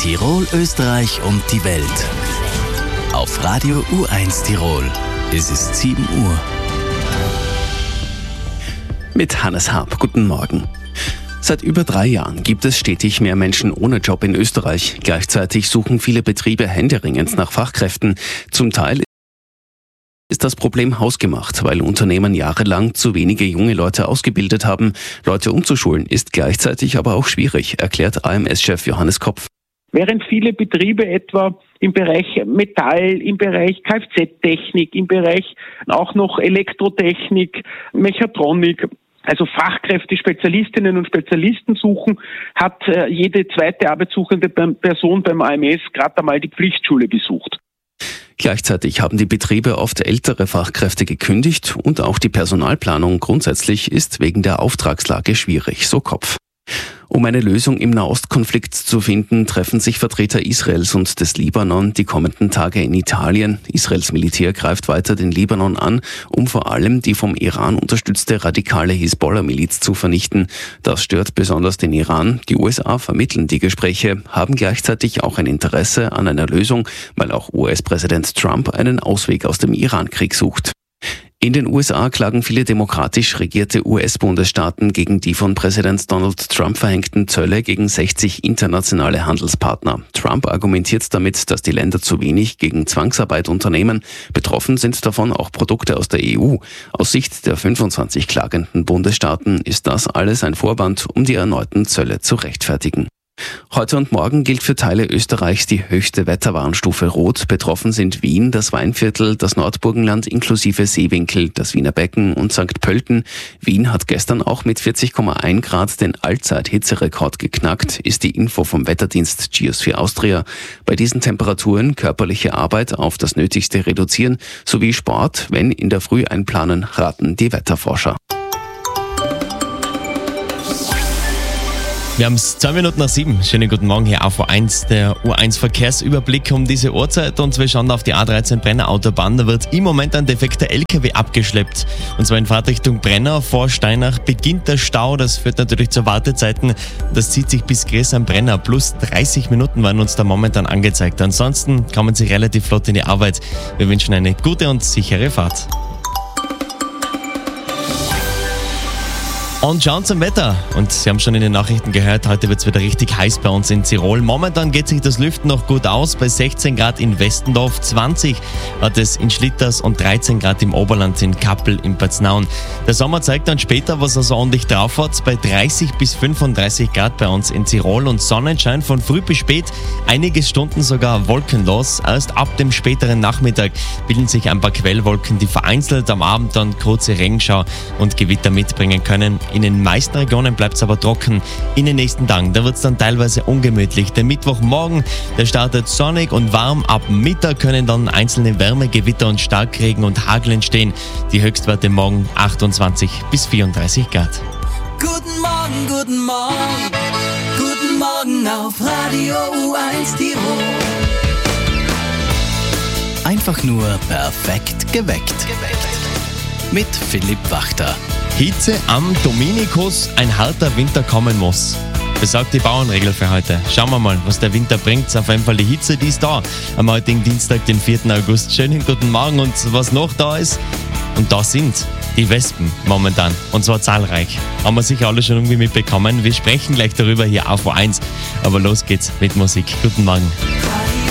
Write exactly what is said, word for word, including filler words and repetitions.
Tirol, Österreich und die Welt. Auf Radio U eins Tirol. Es ist sieben Uhr. Mit Hannes Haab. Guten Morgen. Seit über drei Jahren gibt es stetig mehr Menschen ohne Job in Österreich. Gleichzeitig suchen viele Betriebe händeringend nach Fachkräften. Zum Teil ist das Problem hausgemacht, weil Unternehmen jahrelang zu wenige junge Leute ausgebildet haben. Leute umzuschulen ist gleichzeitig aber auch schwierig, erklärt A M S-Chef Johannes Kopf. Während viele Betriebe etwa im Bereich Metall, im Bereich Kfz-Technik, im Bereich auch noch Elektrotechnik, Mechatronik, also Fachkräfte, Spezialistinnen und Spezialisten suchen, hat jede zweite arbeitssuchende Person beim A M S gerade einmal die Pflichtschule besucht. Gleichzeitig haben die Betriebe oft ältere Fachkräfte gekündigt und auch die Personalplanung grundsätzlich ist wegen der Auftragslage schwierig, so Kopf. Um eine Lösung im Nahostkonflikt zu finden, treffen sich Vertreter Israels und des Libanon die kommenden Tage in Italien. Israels Militär greift weiter den Libanon an, um vor allem die vom Iran unterstützte radikale Hisbollah-Miliz zu vernichten. Das stört besonders den Iran. Die U S A vermitteln die Gespräche, haben gleichzeitig auch ein Interesse an einer Lösung, weil auch U S-Präsident Trump einen Ausweg aus dem Iran-Krieg sucht. In den U S A klagen viele demokratisch regierte U S-Bundesstaaten gegen die von Präsident Donald Trump verhängten Zölle gegen sechzig internationale Handelspartner. Trump argumentiert damit, dass die Länder zu wenig gegen Zwangsarbeit unternehmen. Betroffen sind davon auch Produkte aus der E U. Aus Sicht der fünfundzwanzig klagenden Bundesstaaten ist das alles ein Vorwand, um die erneuten Zölle zu rechtfertigen. Heute und morgen gilt für Teile Österreichs die höchste Wetterwarnstufe Rot. Betroffen sind Wien, das Weinviertel, das Nordburgenland inklusive Seewinkel, das Wiener Becken und Sankt Pölten. Wien hat gestern auch mit vierzig Komma eins Grad den Allzeit-Hitzerekord geknackt, ist die Info vom Wetterdienst Geosphere Austria. Bei diesen Temperaturen körperliche Arbeit auf das Nötigste reduzieren, sowie Sport, wenn in der Früh einplanen, raten die Wetterforscher. Wir haben es zwei Minuten nach sieben. Schönen guten Morgen hier auf U eins, der U eins Verkehrsüberblick um diese Uhrzeit und wir schauen auf die A dreizehn Brenner Autobahn. Da wird im Moment ein defekter L K W abgeschleppt und zwar in Fahrtrichtung Brenner. Vor Steinach beginnt der Stau, das führt natürlich zu Wartezeiten. Das zieht sich bis Gries am Brenner. Plus dreißig Minuten waren uns da momentan angezeigt. Ansonsten kommen Sie relativ flott in die Arbeit. Wir wünschen eine gute und sichere Fahrt. Und schauen zum Wetter. Und Sie haben schon in den Nachrichten gehört, heute wird es wieder richtig heiß bei uns in Tirol. Momentan geht sich das Lüften noch gut aus. Bei sechzehn Grad in Westendorf, zwanzig hat es in Schlitters und dreizehn Grad im Oberland in Kappel im Paznaun. Der Sommer zeigt dann später, was er so ordentlich drauf hat. Bei dreißig bis fünfunddreißig Grad bei uns in Tirol und Sonnenschein von früh bis spät. Einige Stunden sogar wolkenlos. Erst ab dem späteren Nachmittag bilden sich ein paar Quellwolken, die vereinzelt am Abend dann kurze Regenschau und Gewitter mitbringen können. In den meisten Regionen bleibt es aber trocken. In den nächsten Tagen, da wird es dann teilweise ungemütlich. Der Mittwochmorgen, der startet sonnig und warm. Ab Mittag können dann einzelne Wärmegewitter und Starkregen und Hagel entstehen. Die Höchstwerte morgen achtundzwanzig bis vierunddreißig Grad. Guten Morgen, guten Morgen, guten Morgen auf Radio U eins Tirol. Einfach nur perfekt geweckt. Mit Philipp Wachter. Hitze am Dominikus, ein harter Winter kommen muss. Besagt die Bauernregel für heute. Schauen wir mal, was der Winter bringt. Auf jeden Fall die Hitze, die ist da. Am heutigen Dienstag, den vierten August. Schönen guten Morgen und was noch da ist. Und da sind die Wespen momentan. Und zwar zahlreich. Haben wir sicher alle schon irgendwie mitbekommen. Wir sprechen gleich darüber hier auf U eins. Aber los geht's mit Musik. Guten Morgen.